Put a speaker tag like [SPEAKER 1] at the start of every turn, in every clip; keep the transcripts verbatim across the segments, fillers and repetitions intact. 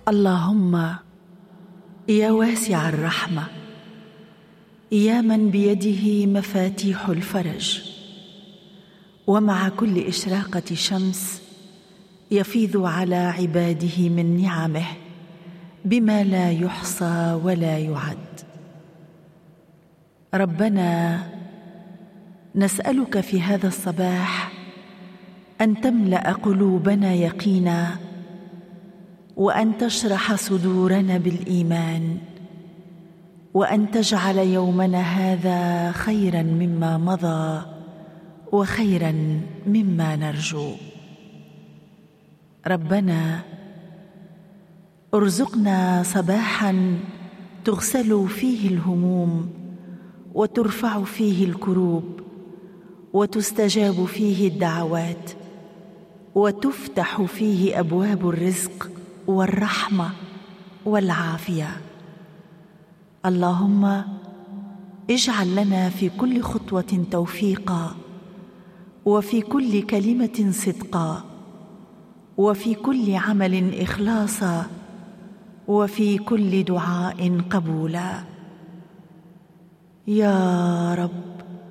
[SPEAKER 1] اللهم يا واسع الرحمة، يا من بيده مفاتيح الفرج، ومع كل إشراقة شمس يفيض على عباده من نعمه بما لا يحصى ولا يعد. ربنا نسألك في هذا الصباح أن تملأ قلوبنا يقينا، وأن تشرح صدورنا بالإيمان، وأن تجعل يومنا هذا خيرا مما مضى وخيرا مما نرجو. ربنا ارزقنا صباحا تغسل فيه الهموم وترفع فيه الكروب وتستجاب فيه الدعوات وتفتح فيه أبواب الرزق والرحمة والعافية. اللهم اجعل لنا في كل خطوة توفيقا، وفي كل كلمة صدقا، وفي كل عمل إخلاصا، وفي كل دعاء قبولا. يا رب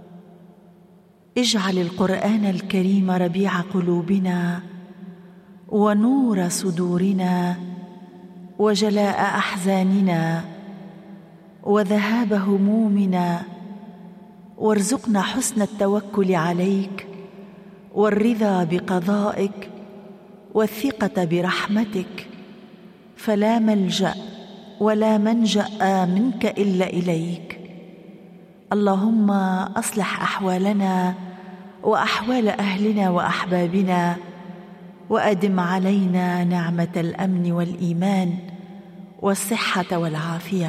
[SPEAKER 1] اجعل القرآن الكريم ربيع قلوبنا ونور صدورنا وجلاء أحزاننا وذهاب همومنا، وارزقنا حسن التوكل عليك والرضا بقضائك والثقة برحمتك، فلا ملجأ ولا منجأ منك إلا إليك. اللهم أصلح أحوالنا وأحوال أهلنا وأحبابنا، وأدم علينا نعمة الأمن والإيمان والصحة والعافية.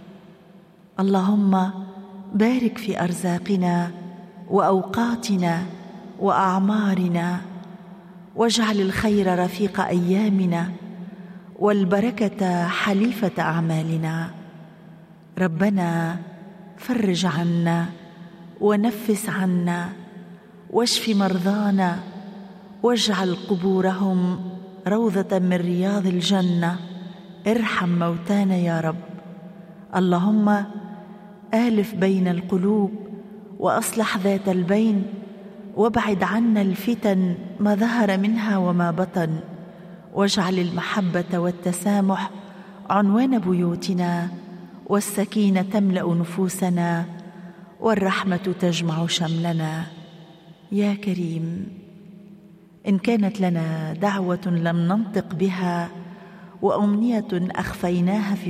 [SPEAKER 1] اللهم بارك في أرزاقنا وأوقاتنا وأعمارنا، واجعل الخير رفيق أيامنا والبركة حليفة أعمالنا. ربنا فرج عنا ونفس عنا واشف مرضانا، واجعل قبورهم روضة من رياض الجنة. ارحم موتانا يا رب. اللهم آلف بين القلوب وأصلح ذات البين، وابعد عنا الفتن ما ظهر منها وما بطن، واجعل المحبة والتسامح عنوان بيوتنا، والسكينة تملأ نفوسنا، والرحمة تجمع شملنا. يا كريم، إن كانت لنا دعوة لم ننطق بها وأمنية أخفيناها في